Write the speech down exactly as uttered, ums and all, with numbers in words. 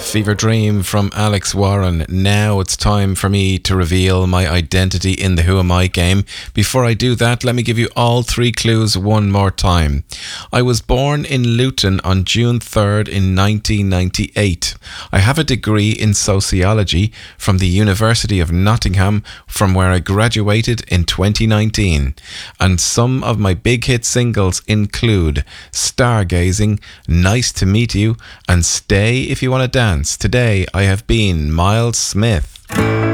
Fever Dream from Alex Warren. Now it's time for me to reveal my identity in the Who Am I game. Before I do that, let me give you all three clues one more time. I was born in Luton on June third in nineteen ninety-eight. I have a degree in sociology from the University of Nottingham, from where I graduated in twenty nineteen. And some of my big hit singles include Stargazing, Nice to Meet You, and Stay If You Want to Dance. Today I have been Miles Smith.